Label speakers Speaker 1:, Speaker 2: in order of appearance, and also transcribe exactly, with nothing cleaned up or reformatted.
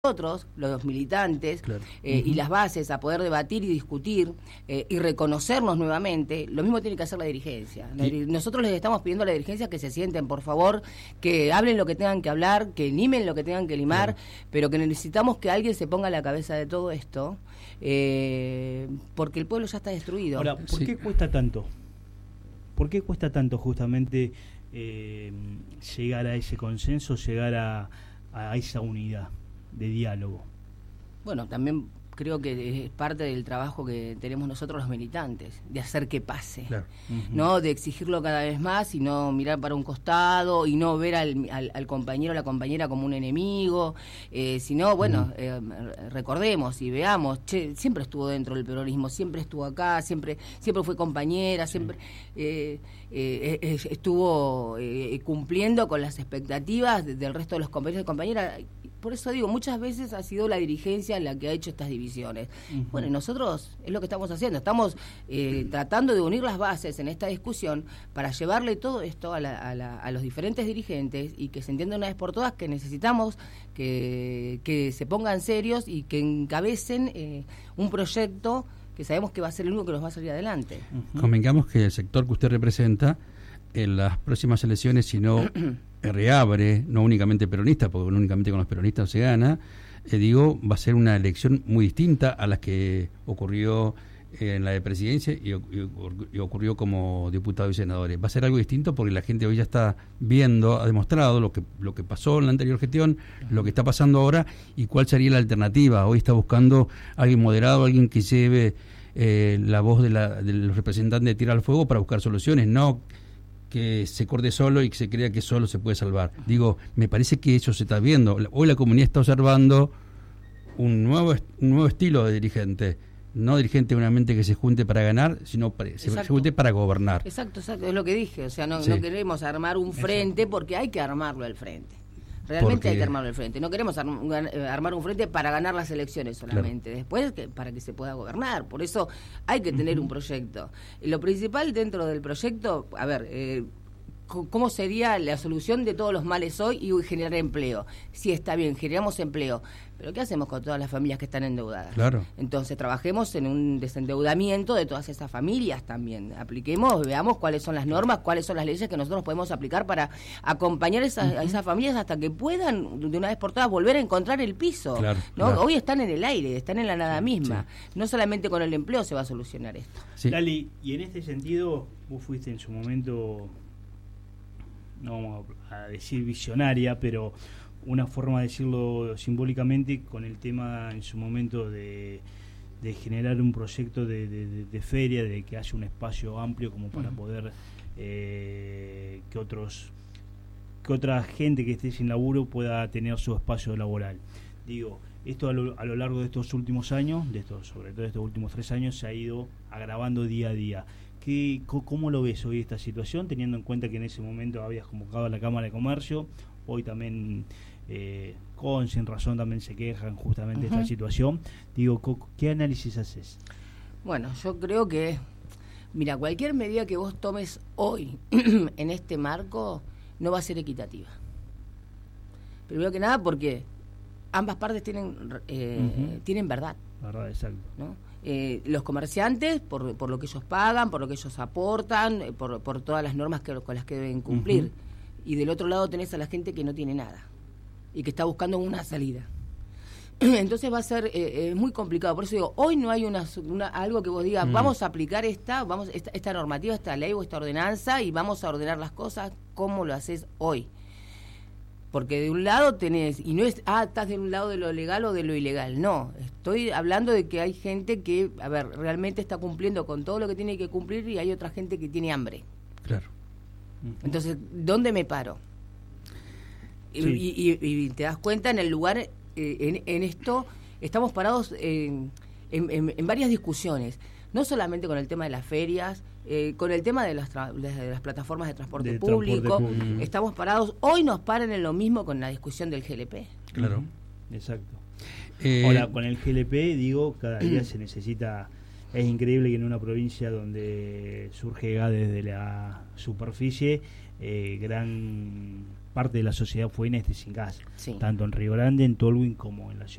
Speaker 1: nosotros, los militantes, claro. eh, uh-huh. y las bases, a poder debatir y discutir eh, y reconocernos nuevamente, lo mismo tiene que hacer la dirigencia. La dir- nosotros les estamos pidiendo a la dirigencia que se sienten, por favor, que hablen lo que tengan que hablar, que limen lo que tengan que limar, claro. pero que necesitamos que alguien se ponga a la cabeza de todo esto, eh, porque el pueblo ya está destruido.
Speaker 2: Ahora, ¿por
Speaker 3: sí.
Speaker 2: qué cuesta tanto? ¿Por qué cuesta tanto justamente eh, llegar a ese consenso, llegar a, a esa unidad de diálogo?
Speaker 1: Bueno, también creo que es parte del trabajo que tenemos nosotros los militantes, de hacer que pase, claro. uh-huh. no de exigirlo cada vez más y no mirar para un costado y no ver al, al, al compañero o la compañera como un enemigo, eh, sino, bueno, uh-huh. eh, recordemos y veamos, che, siempre estuvo dentro del peronismo, siempre estuvo acá, siempre siempre fue compañera, siempre eh, eh, eh, estuvo eh, cumpliendo con las expectativas de, del resto de los compañeros y compañeras. Por eso digo, muchas veces ha sido la dirigencia la que ha hecho estas divisiones. Uh-huh. Bueno, y nosotros es lo que estamos haciendo. Estamos eh, tratando de unir las bases en esta discusión para llevarle todo esto a, la, a, la, a los diferentes dirigentes y que se entienda una vez por todas que necesitamos que, que se pongan serios y que encabecen eh, un proyecto que sabemos que va a ser el único que nos va a salir adelante.
Speaker 3: Uh-huh. Convengamos que el sector que usted representa en las próximas elecciones, si no reabre, no únicamente peronista, porque no únicamente con los peronistas se gana, eh, digo, va a ser una elección muy distinta a las que ocurrió eh, en la de presidencia y, y, y ocurrió como diputados y senadores. Va a ser algo distinto porque la gente hoy ya está viendo, ha demostrado lo que lo que pasó en la anterior gestión, uh-huh. lo que está pasando ahora y cuál sería la alternativa. Hoy está buscando alguien moderado, alguien que lleve eh, la voz de, la, de los representantes de Tierra al Fuego para buscar soluciones, no que se corte solo y que se crea que solo se puede salvar. Digo, me parece que eso se está viendo. Hoy la comunidad está observando un nuevo un nuevo estilo de dirigente. No dirigente únicamente que se junte para ganar, sino para, se, se junte para gobernar.
Speaker 1: Exacto, exacto, es lo que dije. O sea, no,
Speaker 3: sí.
Speaker 1: no queremos armar un frente porque hay que armarlo al frente. Realmente porque hay que armarlo al frente. No queremos armar un frente para ganar las elecciones solamente. Claro. Después, que, para que se pueda gobernar. Por eso hay que tener uh-huh. un proyecto. Lo principal dentro del proyecto, a ver, eh, ¿cómo sería la solución de todos los males hoy y generar empleo? Sí, está bien, generamos empleo. Pero ¿qué hacemos con todas las familias que están endeudadas?
Speaker 3: Claro.
Speaker 1: Entonces, trabajemos en un desendeudamiento de todas esas familias también. Apliquemos, veamos cuáles son las normas, cuáles son las leyes que nosotros podemos aplicar para acompañar esas, uh-huh. a esas familias hasta que puedan, de una vez por todas, volver a encontrar el piso.
Speaker 3: Claro,
Speaker 1: ¿no?
Speaker 3: Claro.
Speaker 1: Hoy están en el aire, están en la nada
Speaker 3: sí,
Speaker 1: misma.
Speaker 3: Sí.
Speaker 1: No solamente con el empleo se va a solucionar esto.
Speaker 2: Sí. Lali, y en este sentido, vos fuiste en su momento, no vamos a decir visionaria, pero una forma de decirlo simbólicamente con el tema en su momento de, de generar un proyecto de, de, de feria, de que haya un espacio amplio como para uh-huh. poder eh, que otros que otra gente que esté sin laburo pueda tener su espacio laboral. Digo, esto a lo, a lo largo de estos últimos años, de estos, sobre todo de estos últimos tres años, se ha ido agravando día a día. ¿Qué, ¿Cómo lo ves hoy esta situación, teniendo en cuenta que en ese momento habías convocado a la Cámara de Comercio? Hoy también, eh, con sin razón, también se quejan justamente uh-huh. de esta situación. Digo, ¿qué análisis haces?
Speaker 1: Bueno, yo creo que, mira, cualquier medida que vos tomes hoy en este marco no va a ser equitativa. Primero que nada porque ambas partes tienen eh, uh-huh. tienen verdad.
Speaker 2: Verdad, exacto.
Speaker 1: ¿No? Eh, los comerciantes por, por lo que ellos pagan, por lo que ellos aportan, eh, por, por todas las normas que, con las que deben cumplir. Uh-huh. Y del otro lado tenés a la gente que no tiene nada y que está buscando una salida. Entonces va a ser eh, eh, muy complicado. Por eso digo, hoy no hay una, una algo que vos digas, mm. vamos a aplicar esta, vamos esta, esta normativa, esta ley o esta ordenanza y vamos a ordenar las cosas como lo haces hoy. Porque de un lado tenés, y no es, ah, estás de un lado de lo legal o de lo ilegal, no, estoy hablando de que hay gente que, a ver, realmente está cumpliendo con todo lo que tiene que cumplir y hay otra gente que tiene hambre.
Speaker 3: Claro.
Speaker 1: Entonces, ¿dónde me paro? Sí. Y, y, y te das cuenta en el lugar, eh, en, en esto, estamos parados en, en, en, en varias discusiones, no solamente con el tema de las ferias, eh, con el tema de las, tra- de las plataformas de transporte, de público, transporte público, estamos parados, hoy nos paran en lo mismo con la discusión del G L P.
Speaker 2: Claro, uh-huh. exacto. Eh, Ahora, con el G L P, digo, cada día se necesita. Es increíble que en una provincia donde surge gas desde la superficie, eh, gran parte de la sociedad fue en este sin gas,
Speaker 1: sí.
Speaker 2: tanto en Río Grande, en Tolwyn como en la ciudad.